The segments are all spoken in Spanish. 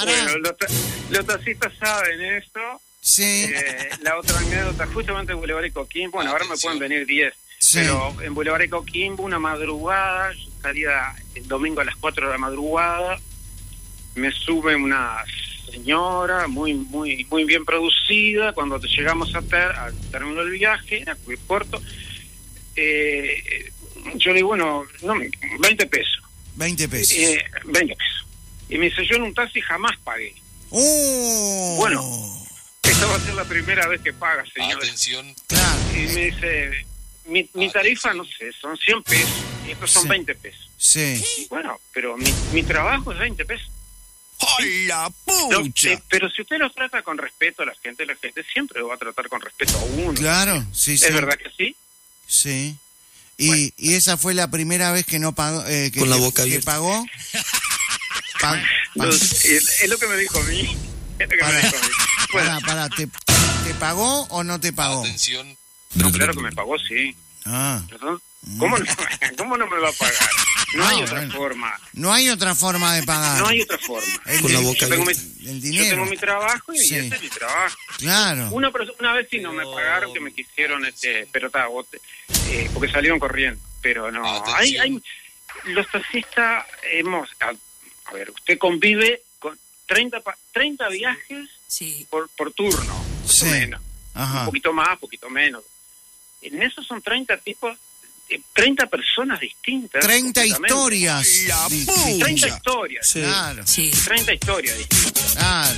Bueno, los taxistas saben esto. Sí. La otra anécdota, justamente en Boulevard y Coquimbo, bueno, ahora me pueden venir 10, Sí. pero en Boulevard y Coquimbo, una madrugada, yo salía el domingo a las 4 de la madrugada, me sube una señora muy bien producida. Cuando llegamos al término del viaje, a Puerto, yo le digo, bueno, no, 20 pesos. 20 pesos. 20 pesos. Y me dice, yo en un taxi jamás pagué. Bueno, esta va a ser la primera vez que paga, señor. Atención. Claro. Y me dice, mi tarifa, no sé, son 100 pesos. Y estos son 20 pesos. Sí. Y bueno, pero mi trabajo es 20 pesos. ¡Hola, pucha! Pero si usted los trata con respeto a la gente siempre lo va a tratar con respeto a uno. Claro, sí, sí. ¿Es verdad que sí? Sí. Bueno. Y esa fue la primera vez que no pagó, Con la boca que abierta. pagó. Es lo que me dijo a mí. Es lo que me dijo a mí. Bueno, Pará, ¿te pagó o no te pagó? Atención. no, claro que me pagó, sí. Ah. ¿Perdón? ¿Cómo no me va a pagar? No hay otra forma. No hay otra forma de pagar. No hay otra forma. Con la boca Yo tengo abierta. El Yo dinero. tengo mi trabajo y Sí. ese es mi trabajo. Claro. Una vez sí no me pagaron, que me quisieron, pero está, porque salieron corriendo. Pero no, hay los taxistas a ver, usted convive con 30 viajes por turno, más o menos. Ajá. Un poquito más, poquito menos. En esos son 30 tipos, 30 personas distintas. 30 historias. 30 historias. Sí. Claro. 30 historias distintas. Claro.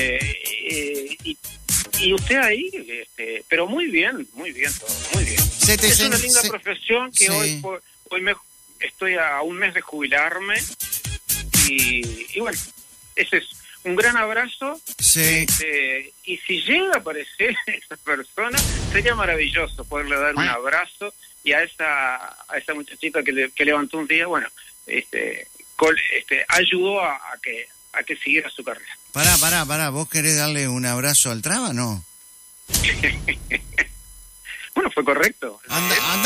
Y usted ahí, pero muy bien, todo, muy bien. Es una linda profesión que hoy estoy a un mes de jubilarme y bueno, ese es un gran abrazo. Sí. Y si llega a aparecer esa persona, sería maravilloso poderle dar un abrazo, y a esa muchachita que levantó un día, bueno, ayudó a que siguiera su carrera. Pará, ¿vos querés darle un abrazo al Traba, no? Bueno, fue correcto. Anda